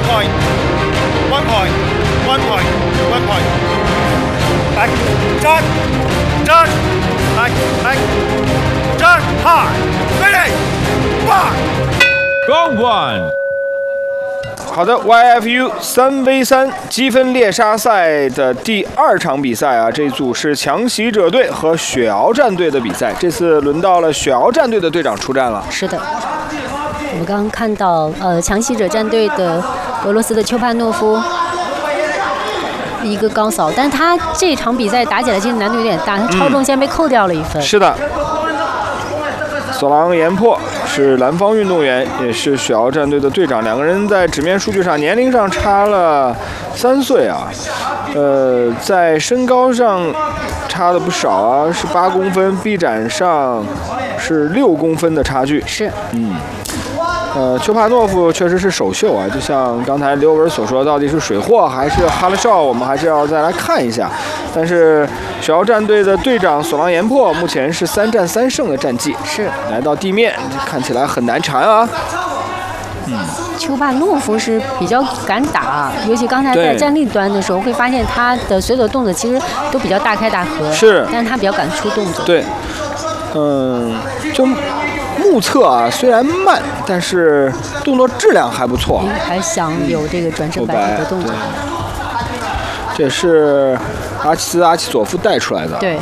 point, 1 point, 1 point, 1 point. Back, turn, turn, back, turn, hard, finish, one. Round 1。 好的 ，YFU 3v3积分猎杀赛的第2场比赛啊，这一组是强袭者队和雪翱战队的比赛。这次轮到了雪翱战队的队长出战了。 是的，我们刚刚看到强袭者战队的俄罗斯的丘帕诺夫一个高扫，但是他这场比赛打起来其实难度有点大，他超重先被扣掉了1分。 是的。索朗延珀是蓝方运动员，也是雪翱战队的队长。2个人在纸面数据上年龄上差了3岁啊，在身高上差的不少啊，是8公分，臂展上是6公分的差距。 是， 丘帕诺夫确实是首秀啊，就像刚才刘文所说，到底是水货还是哈勒绍，我们还是要再来看一下。但是雪翱战队的队长索朗延珀目前是3战3胜的战绩， 是来到地面看起来很难缠啊。 丘帕诺夫是比较敢打，尤其刚才在站立端的时候，会发现他的所有的动作其实都比较大开大合， 是， 但是他比较敢出动作。 对，就目测啊，虽然慢，但是动作质量还不错， 还想有这个转身摆腿的动作。 这也是阿奇佐夫带出来的。 对。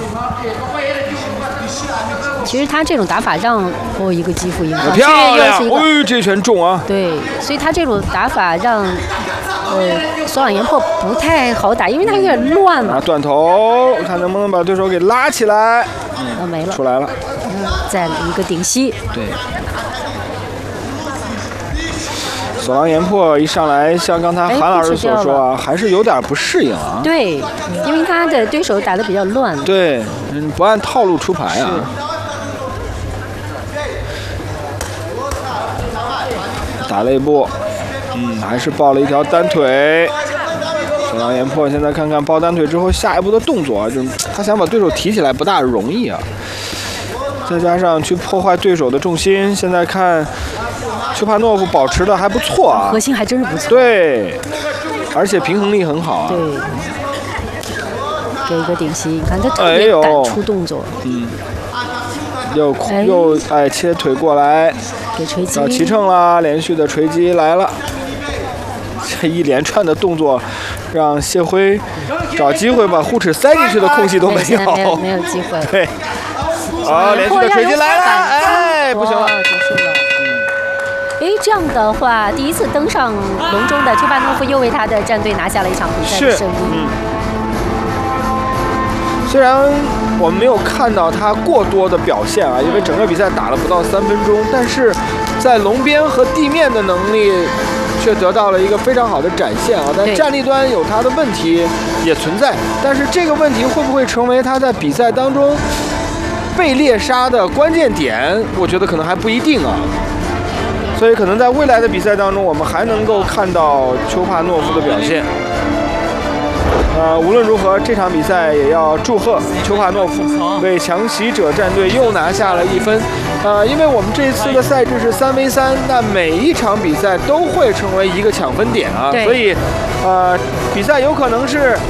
其实他这种打法让一个击负一个漂亮，这拳重啊！ 对，所以他这种打法让索朗延珀不太好打，因为他有点乱嘛。 断头，看能不能把对手给拉起来。 没了， 出来了。 再一个顶膝。 对。索朗延珀一上来，像刚才韩老师所说啊，还是有点不适应啊。 对，因为他的对手打得比较乱。 对，不按套路出牌啊。打肋部，还是抱了一条单腿。索朗延珀现在看看抱单腿之后下一步的动作啊，就是他想把对手提起来不大容易啊，再加上去破坏对手的重心。现在看丘帕诺夫保持的还不错啊， 核心还真是不错。 对，而且平衡力很好啊。 对，给一个顶膝，你看他特别敢出动作。 又切腿过来， 给锤击， 要齐秤了，连续的锤击来了。这一连串的动作，让谢辉找机会把护齿塞进去的空隙都没有， 没有机会。 对，连续的锤击来了，不行了， 结束了。这样的话，第一次登上笼中的丘帕诺夫又为他的战队拿下了一场比赛的胜利。 虽然我们没有看到他过多的表现啊，因为整个比赛打了不到3分钟，但是在笼边和地面的能力却得到了一个非常好的展现啊。但站立端有他的问题也存在，但是这个问题会不会成为他在比赛当中被猎杀的关键点，我觉得可能还不一定啊。所以可能在未来的比赛当中，我们还能够看到丘帕诺夫的表现。无论如何，这场比赛也要祝贺丘帕诺夫为强袭者战队又拿下了1分。因为我们这一次的赛制是3v3，那每一场比赛都会成为一个抢分点啊，所以比赛有可能是